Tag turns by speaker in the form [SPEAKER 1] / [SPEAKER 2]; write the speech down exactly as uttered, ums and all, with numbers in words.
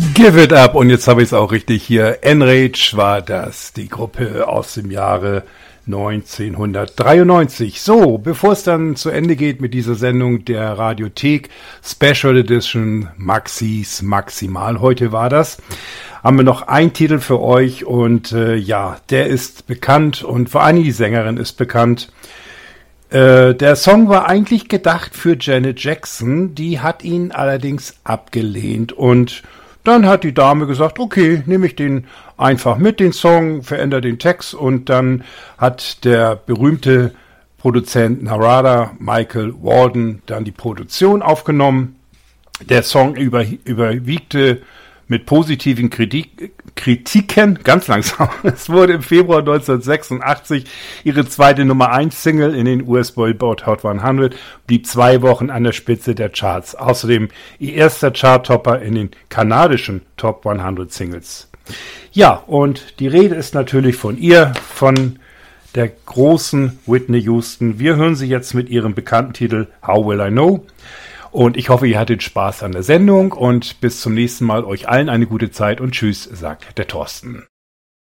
[SPEAKER 1] Give It Up, und jetzt habe ich es auch richtig hier. Enrage war das, die Gruppe aus dem Jahre neunzehnhundertdreiundneunzig. So, bevor es dann zu Ende geht mit dieser Sendung der Radiothek Special Edition Maxis Maximal, heute war das, haben wir noch einen Titel für euch, und äh, ja, der ist bekannt, und vor allem die Sängerin ist bekannt. Äh, der Song war eigentlich gedacht für Janet Jackson, die hat ihn allerdings abgelehnt, und dann hat die Dame gesagt, okay, nehme ich den einfach mit, den Song, verändere den Text, und dann hat der berühmte Produzent Narada, Michael Walden, dann die Produktion aufgenommen. Der Song über, überwiegte mit positiven Kritik, Kritiken, ganz langsam. Es wurde im Februar neunzehnhundertsechsundachtzig ihre zweite Nummer eins Single in den U S Billboard Hot hundert, blieb zwei Wochen an der Spitze der Charts. Außerdem ihr erster Charttopper in den kanadischen Top hundert Singles. Ja, und die Rede ist natürlich von ihr, von der großen Whitney Houston. Wir hören sie jetzt mit ihrem bekannten Titel How Will I Know? Und ich hoffe, ihr hattet Spaß an der Sendung, und bis zum nächsten Mal euch allen eine gute Zeit und tschüss, sagt der Thorsten.